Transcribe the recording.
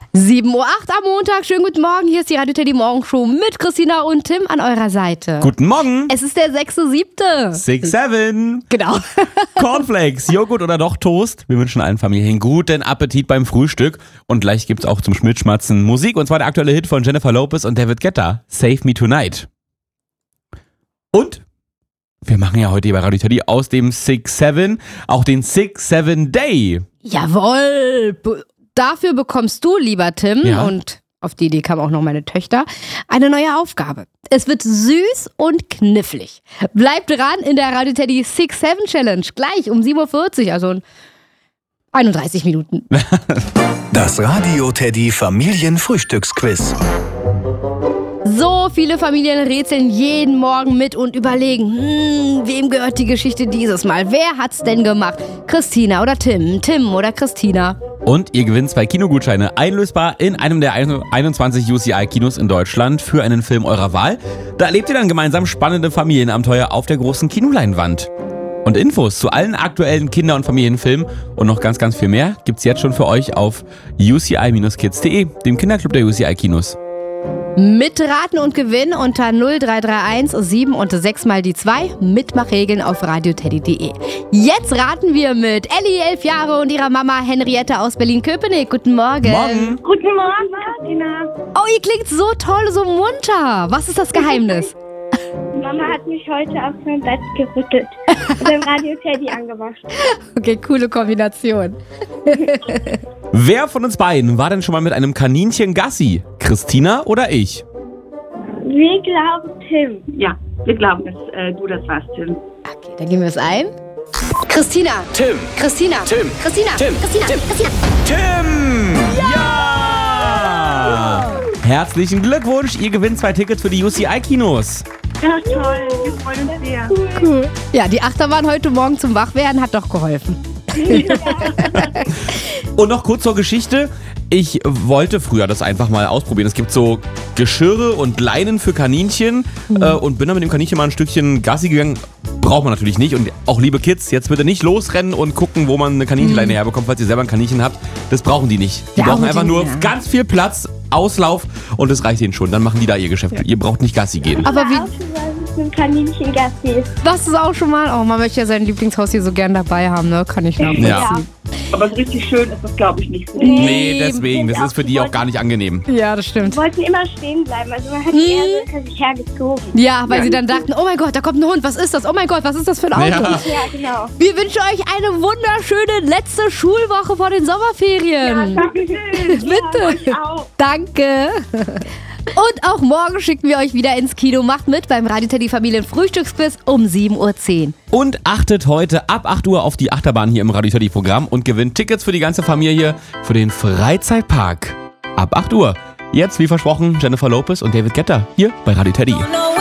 7:08 Uhr am Montag. Schönen guten Morgen. Hier ist die Radio Teddy Morgenshow mit Christina und Tim an eurer Seite. Guten Morgen. Es ist der 6.7. 6-7. Genau. Cornflakes, Joghurt oder doch Toast. Wir wünschen allen Familien guten Appetit beim Frühstück. Und gleich gibt's auch zum Schmitzschmatzen Musik. Und zwar der aktuelle Hit von Jennifer Lopez und David Guetta. Save Me Tonight. Und wir machen ja heute bei Radio Teddy aus dem 6-7 auch den 6-7 Day. Jawohl. Dafür bekommst du, lieber Tim, und auf die Idee kamen auch noch meine Töchter, eine neue Aufgabe. Es wird süß und knifflig. Bleibt dran in der Radio Teddy 6-7 Challenge. Gleich um 7:40 Uhr, also in 31 Minuten. Das Radio Teddy Familienfrühstücksquiz. So viele Familien rätseln jeden Morgen mit und überlegen, wem gehört die Geschichte dieses Mal? Wer hat's denn gemacht? Christina oder Tim? Tim oder Christina? Und ihr gewinnt 2 Kinogutscheine, einlösbar in einem der 21 UCI-Kinos in Deutschland für einen Film eurer Wahl. Da erlebt ihr dann gemeinsam spannende Familienabenteuer auf der großen Kinoleinwand. Und Infos zu allen aktuellen Kinder- und Familienfilmen und noch ganz, ganz viel mehr gibt's jetzt schon für euch auf uci-kids.de, dem Kinderclub der UCI-Kinos. Mitraten und gewinnen unter 0331 7 und 6 mal die 2. Mitmachregeln auf radioteddy.de. Jetzt raten wir mit Elli, 11 Jahre, und ihrer Mama Henriette aus Berlin-Köpenick. Guten Morgen. Morgen. Guten Morgen, Christina. Oh, ihr klingt so toll, so munter. Was ist das Geheimnis? Mama hat mich heute auf mein Bett gerüttelt und im Radio Teddy angemacht. Okay, coole Kombination. Wer von uns beiden war denn schon mal mit einem Kaninchen Gassi? Christina oder ich? Wir glauben Tim. Ja, wir glauben, dass du das warst, Tim. Okay, dann gehen wir es ein. Christina. Tim. Christina. Tim. Christina. Tim. Christina. Tim. Christina. Tim! Ja! Herzlichen Glückwunsch, ihr gewinnt 2 Tickets für die UCI-Kinos. Ja, toll. Wir freuen uns sehr. Cool. Ja, die Achterbahn heute Morgen zum Wachwerden hat doch geholfen. Und noch kurz zur Geschichte. Ich wollte früher das einfach mal ausprobieren. Es gibt so Geschirre und Leinen für Kaninchen und bin dann mit dem Kaninchen mal ein Stückchen Gassi gegangen. Braucht man natürlich nicht. Und auch liebe Kids, jetzt bitte nicht losrennen und gucken, wo man eine Kaninchenleine herbekommt, falls ihr selber ein Kaninchen habt. Das brauchen die nicht. Die brauchen einfach nur ganz viel Platz, Auslauf und das reicht ihnen schon. Dann machen die da ihr Geschäft. Ja. Ihr braucht nicht Gassi gehen. Aber wie... Auch schon mal mit einem Kaninchen Gassi. Das ist auch schon mal... Oh, man möchte ja sein Lieblingshaustier so gern dabei haben, ne? Kann ich nachvollziehen. Ja. Aber so richtig schön ist das, glaube ich, nicht. Nee, deswegen. Das ist für die auch gar nicht angenehm. Ja, das stimmt. Wir wollten immer stehen bleiben, also man hat die eher so hinter sich hergezogen. Ja, weil sie dann dachten, oh mein Gott, da kommt ein Hund, was ist das? Oh mein Gott, was ist das für ein Auto? Ja. Ja, genau. Wir wünschen euch eine wunderschöne letzte Schulwoche vor den Sommerferien. Bitte. Euch auch. Danke. Und auch morgen schicken wir euch wieder ins Kino. Macht mit beim Radio Teddy Familien Frühstücksquiz um 7:10 Uhr. Und achtet heute ab 8 Uhr auf die Achterbahn hier im Radio Teddy Programm und gewinnt Tickets für die ganze Familie für den Freizeitpark. Ab 8 Uhr. Jetzt, wie versprochen, Jennifer Lopez und David Guetta hier bei Radio Teddy.